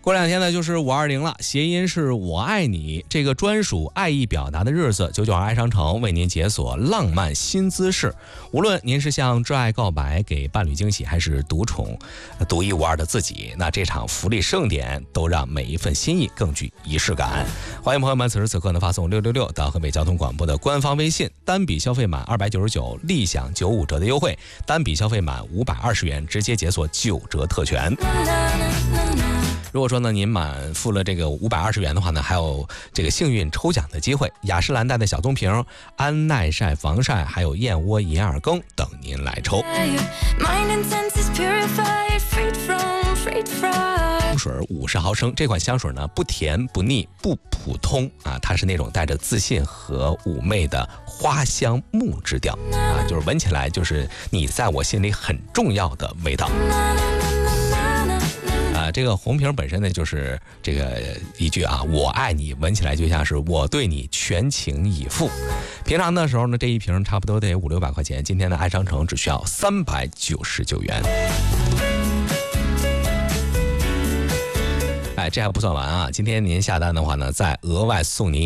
过2天呢就是520了，谐音是我爱你，这个专属爱意表达的日子，992爱商城为您解锁浪漫新姿势。无论您是向挚爱告白，给伴侣惊喜，还是独宠独一无二的自己，那这场福利盛典都让每一份心意更具仪式感。欢迎朋友们此时此刻呢发送666到河北交通广播的官方微信，单笔消费满299立享95折的优惠，单笔消费满520元直接解锁9折特权。如果说呢您满付了这个520元的话呢，还有这个幸运抽奖的机会，雅诗兰黛的小棕瓶、安耐晒防晒，还有燕窝银耳羹等您来抽。香水50毫升，这款香水呢不甜不腻不普通啊，它是那种带着自信和妩媚的花香木质调啊，就是闻起来就是你在我心里很重要的味道。这个红瓶本身呢就是这个一句啊，我爱你，闻起来就像是我对你全情以赴。平常的时候呢，这一瓶差不多得500-600块钱，今天的爱商城只需要399元。这还不算完啊，今天您下单的话呢，再额外送您